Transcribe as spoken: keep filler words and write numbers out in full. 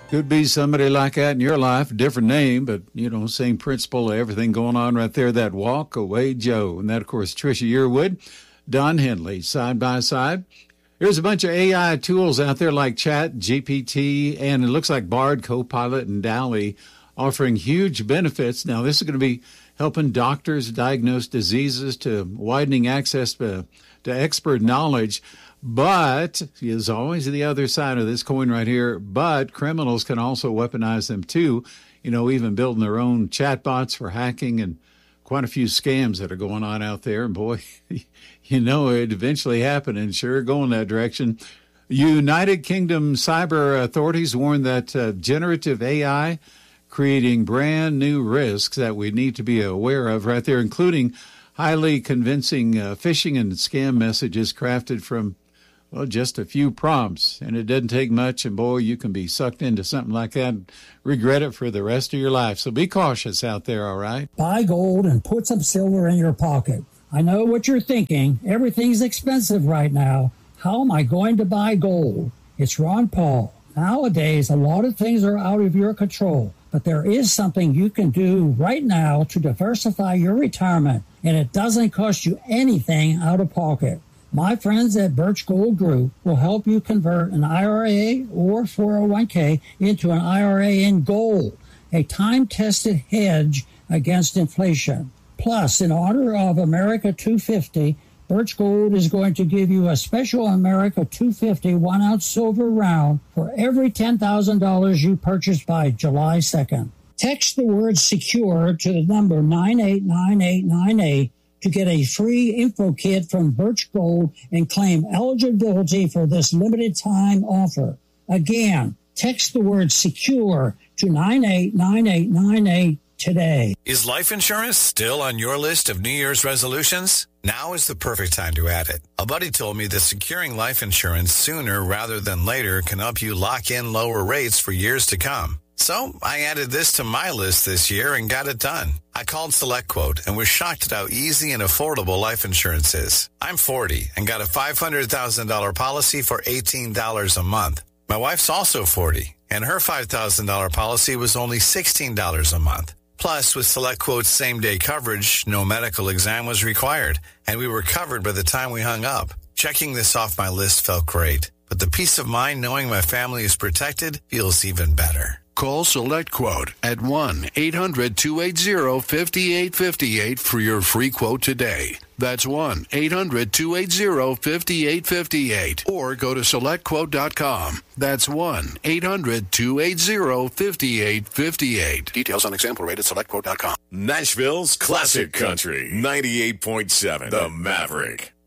Could be somebody like that in your life, different name, but, you know, same principle, everything going on right there, that Walk Away Joe. And that, of course, Trisha Yearwood, Don Henley, side by side. There's a bunch of A I tools out there like Chat, G P T, and it looks like Bard, Copilot, and DALL-E offering huge benefits. Now, this is going to be helping doctors diagnose diseases, to widening access to, to expert knowledge. But, is always the other side of this coin right here, but criminals can also weaponize them too, you know, even building their own chatbots for hacking, and quite a few scams that are going on out there. And boy, you know, it eventually happened, and sure going that direction. United Kingdom cyber authorities warn that uh, generative A I creating brand new risks that we need to be aware of right there, including highly convincing uh, phishing and scam messages crafted from, well, just a few prompts. And it doesn't take much, and boy, you can be sucked into something like that and regret it for the rest of your life. So be cautious out there, all right? Buy gold and put some silver in your pocket. I know what you're thinking. Everything's expensive right now. How am I going to buy gold? It's Ron Paul. Nowadays, a lot of things are out of your control, but there is something you can do right now to diversify your retirement, and it doesn't cost you anything out of pocket. My friends at Birch Gold Group will help you convert an I R A or four oh one k into an I R A in gold, a time-tested hedge against inflation. Plus, in honor of America two fifty, Birch Gold is going to give you a special America two fifty one-ounce silver round for every ten thousand dollars you purchase by July second. Text the word SECURE to the number nine eight nine eight nine eight to get a free info kit from Birch Gold and claim eligibility for this limited time offer. Again, text the word SECURE to nine eight nine eight nine eight today. Is life insurance still on your list of New Year's resolutions? Now is the perfect time to add it. A buddy told me that securing life insurance sooner rather than later can help you lock in lower rates for years to come. So I added this to my list this year and got it done. I called SelectQuote and was shocked at how easy and affordable life insurance is. I'm forty and got a five hundred thousand dollars policy for eighteen dollars a month. My wife's also forty, and her five thousand dollars policy was only sixteen dollars a month. Plus, with SelectQuote's same-day coverage, no medical exam was required, and we were covered by the time we hung up. Checking this off my list felt great, but the peace of mind knowing my family is protected feels even better. Call SelectQuote at one eight hundred two eight zero five eight five eight for your free quote today. That's one eight hundred two eight zero five eight five eight. Or go to select quote dot com. That's one eight hundred two eight zero five eight five eight. Details on example rate at select quote dot com. Nashville's Classic Country, ninety-eight point seven, The Maverick.